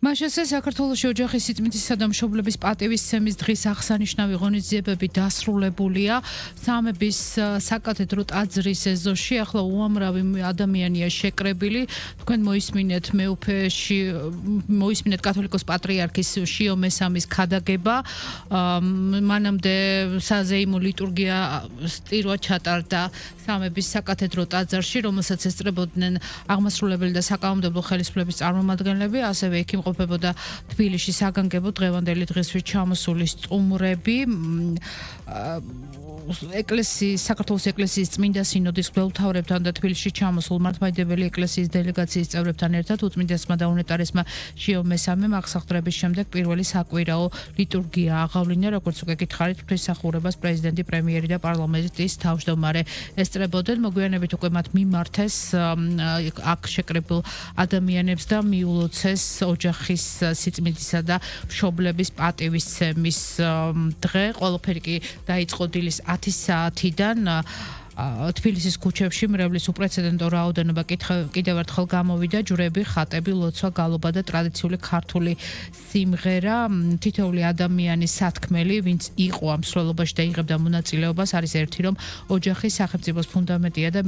მაშასე საქართველოში ოჯახის სიწმინდისა და მშობლების პატივისცემის დღის აღსანიშნავი ღონისძიებები დასრულებულია. სამების საკათედრო ტაძრის ეზოში ახლა უამრავი ადამიანია შეკრებილი. თქვენ მოისმინეთ მეუფეში მოისმინეთ კათოლიკოს პატრიარქის შიო მესამის ქადაგება. მანამდე საზეიმო ლიტურგია სტირვა ჩატარდა სამების საკათედრო ტაძარში, რომელსაც ესწრებოდნენ აღმასრულებელი და საკანონმდებლო ხელისუფლების წარმომადგენლები, ასევე იქ იმყოფებოდა თბილისში საგანგებო დღევანდელი დღისვით ჩამოსული სტუმრები. საქართველოს ეკლესიის წმინდა სინოდის მღვდელმთავრებთან და თბილისში ჩამოსულ მართლმადიდებელი ეკლესიის დელეგაციის წევრებთან ერთად უწმინდესმა და უნეტარესმა შიო მესამემ აღსახსრების შემდეგ პირველი საკვირაო ლიტურგია აღავლინა, როგორც უკვე გითხარით, ღვთისმსახურებას პრეზიდენტი, პრემიერი და პარლამენტის თავმჯდომარე ესწრებოდნენ. მოგვიანებით უკვე მათ მიმართეს აქ შეკრებილ ადამიანებს და მიულოცეს ოჯახის სიწმინდისა და მშობლების პატივისცემის დღე. ყველაფერი კი დაიწყო დილის 10 საათიდან. თბილისის ქუჩებში მრევლის უპრეცედენტო რაოდენობა კიდევ ერთხელ გამოვიდა. ჯვრები, ხატები, ლოცვა, გალობა და ტრადიციული ქართული სიმღერა. თითოეული ადამიანის სათქმელი, ვინც იყო ამ მსვლელობაში და იღებდა მონაწილეობას, არის ერთი, რომ ოჯახი სახელმწიფოს ფუნდამენტია და